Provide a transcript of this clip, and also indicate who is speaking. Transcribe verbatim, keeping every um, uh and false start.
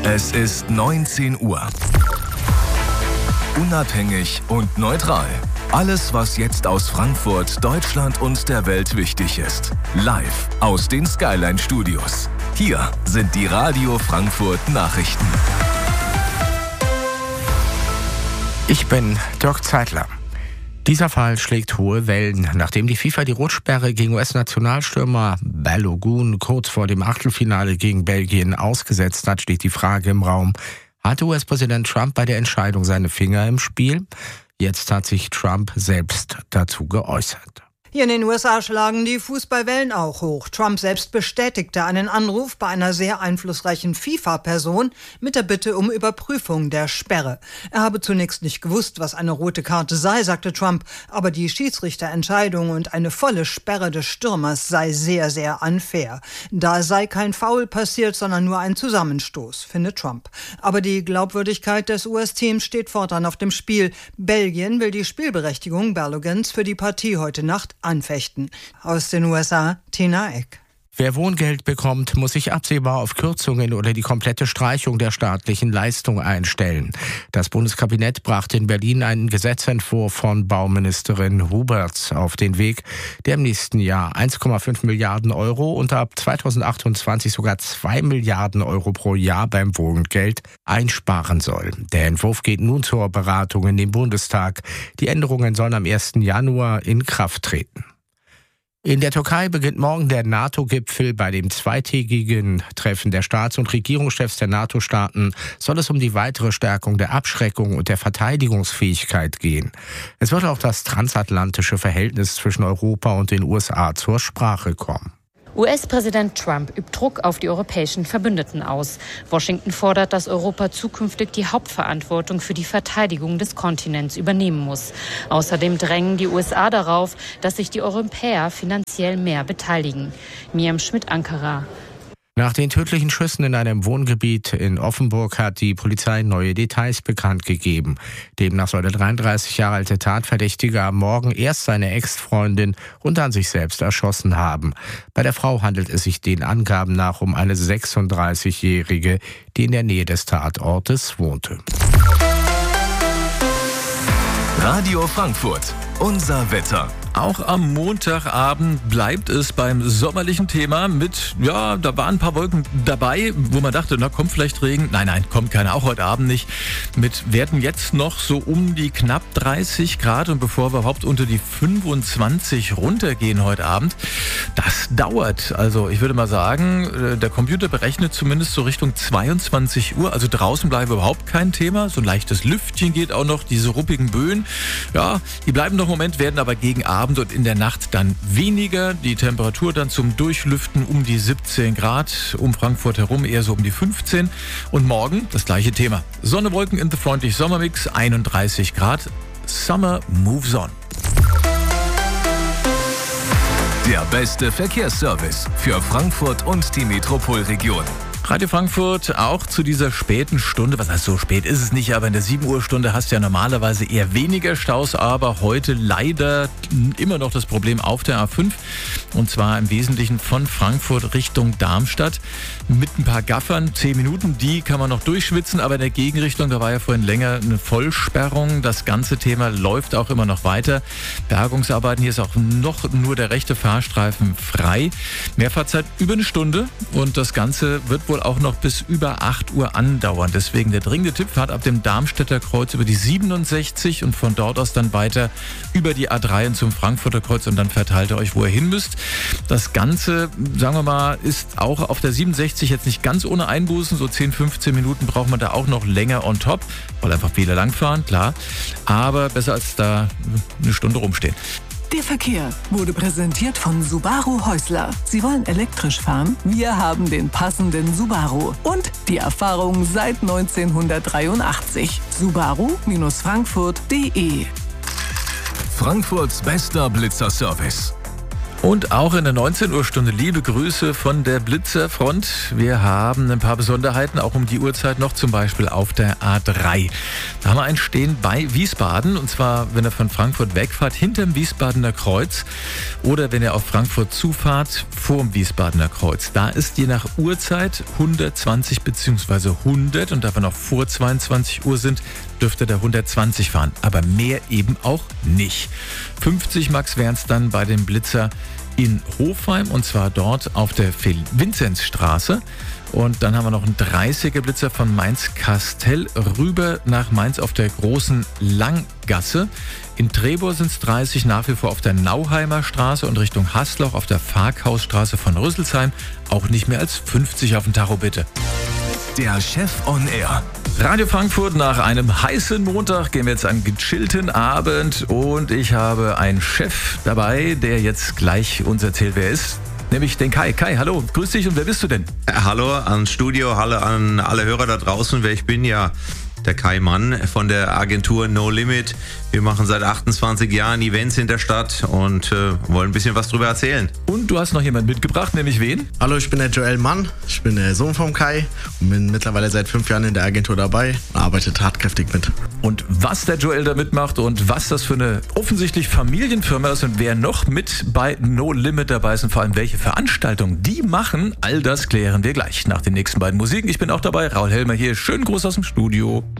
Speaker 1: Es ist neunzehn Uhr. Unabhängig und neutral. Alles, was jetzt aus Frankfurt, Deutschland und der Welt wichtig ist. Live aus den Skyline Studios. Hier sind die Radio Frankfurt Nachrichten.
Speaker 2: Ich bin Dirk Zeitler. Dieser Fall schlägt hohe Wellen. Nachdem die FIFA die Rotsperre gegen U S-Nationalstürmer Balogun kurz vor dem Achtelfinale gegen Belgien ausgesetzt hat, steht die Frage im Raum: Hatte U S-Präsident Trump bei der Entscheidung seine Finger im Spiel? Jetzt hat sich Trump selbst dazu geäußert.
Speaker 3: Hier in den U S A schlagen die Fußballwellen auch hoch. Trump selbst bestätigte einen Anruf bei einer sehr einflussreichen FIFA-Person mit der Bitte um Überprüfung der Sperre. Er habe zunächst nicht gewusst, was eine rote Karte sei, sagte Trump, aber die Schiedsrichterentscheidung und eine volle Sperre des Stürmers sei sehr, sehr unfair. Da sei kein Foul passiert, sondern nur ein Zusammenstoß, findet Trump. Aber die Glaubwürdigkeit des U S-Teams steht fortan auf dem Spiel. Belgien will die Spielberechtigung Balogans für die Partie heute Nacht anfechten. Aus den U S A, Tina Eck.
Speaker 2: Wer Wohngeld bekommt, muss sich absehbar auf Kürzungen oder die komplette Streichung der staatlichen Leistung einstellen. Das Bundeskabinett brachte in Berlin einen Gesetzentwurf von Bauministerin Huberts auf den Weg, der im nächsten Jahr eins Komma fünf Milliarden Euro und ab zweitausendachtundzwanzig sogar zwei Milliarden Euro pro Jahr beim Wohngeld einsparen soll. Der Entwurf geht nun zur Beratung in den Bundestag. Die Änderungen sollen am ersten Januar in Kraft treten. In der Türkei beginnt morgen der NATO-Gipfel. Bei dem zweitägigen Treffen der Staats- und Regierungschefs der NATO-Staaten soll es um die weitere Stärkung der Abschreckung und der Verteidigungsfähigkeit gehen. Es wird auch das transatlantische Verhältnis zwischen Europa und den U S A zur Sprache kommen.
Speaker 4: U S-Präsident Trump übt Druck auf die europäischen Verbündeten aus. Washington fordert, dass Europa zukünftig die Hauptverantwortung für die Verteidigung des Kontinents übernehmen muss. Außerdem drängen die U S A darauf, dass sich die Europäer finanziell mehr beteiligen. Miriam Schmidt, Ankara.
Speaker 2: Nach den tödlichen Schüssen in einem Wohngebiet in Offenburg hat die Polizei neue Details bekannt gegeben. Demnach soll der dreiunddreißig Jahre alte Tatverdächtige am Morgen erst seine Ex-Freundin und dann sich selbst erschossen haben. Bei der Frau handelt es sich den Angaben nach um eine sechsunddreißigjährige, die in der Nähe des Tatortes wohnte.
Speaker 1: Radio Frankfurt, unser Wetter.
Speaker 5: Auch am Montagabend bleibt es beim sommerlichen Thema mit, ja, da waren ein paar Wolken dabei, wo man dachte, na, kommt vielleicht Regen. Nein, nein, kommt keiner, auch heute Abend nicht. Mit Werten jetzt noch so um die knapp dreißig Grad und bevor wir überhaupt unter die fünfundzwanzig runtergehen heute Abend, das dauert. Also ich würde mal sagen, der Computer berechnet zumindest so Richtung zweiundzwanzig Uhr, also draußen bleibe überhaupt kein Thema. So ein leichtes Lüftchen geht auch noch, diese ruppigen Böen, ja, die bleiben noch im Moment, werden aber gegen Abend und in der Nacht dann weniger. Die Temperatur dann zum Durchlüften um die siebzehn Grad, um Frankfurt herum eher so um die fünfzehn. Und morgen das gleiche Thema. Sonne, Wolken in the Freundlich Sommermix, einunddreißig Grad. Summer moves on.
Speaker 1: Der beste Verkehrsservice für Frankfurt und die Metropolregion.
Speaker 5: Radio Frankfurt auch zu dieser späten Stunde, was heißt so spät ist es nicht, aber in der sieben Uhr Stunde hast du ja normalerweise eher weniger Staus, aber heute leider immer noch das Problem auf der A fünf und zwar im Wesentlichen von Frankfurt Richtung Darmstadt mit ein paar Gaffern, zehn Minuten, die kann man noch durchschwitzen, aber in der Gegenrichtung, da war ja vorhin länger eine Vollsperrung, das ganze Thema läuft auch immer noch weiter. Bergungsarbeiten, hier ist auch noch nur der rechte Fahrstreifen frei. Mehrfahrzeit über eine Stunde und das Ganze wird wohl auch noch bis über acht Uhr andauern. Deswegen der dringende Tipp, fahrt ab dem Darmstädter Kreuz über die siebenundsechzig und von dort aus dann weiter über die A drei und zum Frankfurter Kreuz und dann verteilt ihr euch, wo ihr hin müsst. Das Ganze, sagen wir mal, ist auch auf der siebenundsechzig jetzt nicht ganz ohne Einbußen. So zehn, fünfzehn Minuten braucht man da auch noch länger on top, weil einfach viele langfahren, klar. Aber besser als da eine Stunde rumstehen.
Speaker 6: Der Verkehr wurde präsentiert von Subaru Häusler. Sie wollen elektrisch fahren? Wir haben den passenden Subaru. Und die Erfahrung seit neunzehnhundertdreiundachtzig. Subaru Frankfurt punkt de.
Speaker 1: Frankfurts bester Blitzerservice.
Speaker 5: Und auch in der neunzehn Uhr Stunde liebe Grüße von der Blitzerfront. Wir haben ein paar Besonderheiten, auch um die Uhrzeit noch, zum Beispiel auf der A drei. Da haben wir einen stehen bei Wiesbaden, und zwar, wenn ihr von Frankfurt wegfahrt, hinterm Wiesbadener Kreuz, oder wenn ihr auf Frankfurt zufahrt, vorm Wiesbadener Kreuz. Da ist je nach Uhrzeit hundertzwanzig bzw. hundert, und da wir noch vor zweiundzwanzig Uhr sind, dürfte der hundertzwanzig fahren, aber mehr eben auch nicht. fünfzig Max wären es dann bei dem Blitzer in Hofheim, und zwar dort auf der Vinzenzstraße. Und dann haben wir noch einen dreißiger Blitzer von Mainz-Kastell rüber nach Mainz auf der großen Langgasse. In Trebor sind es dreißig, nach wie vor auf der Nauheimer Straße, und Richtung Hasloch auf der Farkhausstraße von Rüsselsheim auch nicht mehr als fünfzig auf den Tacho, bitte.
Speaker 1: Der Chef on Air.
Speaker 5: Radio Frankfurt, nach einem heißen Montag gehen wir jetzt einen gechillten Abend, und ich habe einen Chef dabei, der jetzt gleich uns erzählt, wer er ist. Nämlich den Kai. Kai, hallo, grüß dich, und wer bist du denn?
Speaker 7: Hallo ans Studio, hallo an alle Hörer da draußen. Wer ich bin, ja, der Kai Mann von der Agentur No Limit. Wir machen seit achtundzwanzig Jahren Events in der Stadt und äh, wollen ein bisschen was drüber erzählen.
Speaker 5: Und du hast noch jemanden mitgebracht, nämlich wen?
Speaker 8: Hallo, ich bin der Joel Mann, ich bin der Sohn vom Kai und bin mittlerweile seit fünf Jahren in der Agentur dabei und arbeite tatkräftig mit.
Speaker 5: Und was der Joel da mitmacht und was das für eine offensichtlich Familienfirma ist und wer noch mit bei No Limit dabei ist und vor allem welche Veranstaltungen die machen, all das klären wir gleich nach den nächsten beiden Musiken. Ich bin auch dabei, Raul Helmer hier. Schönen Gruß aus dem Studio.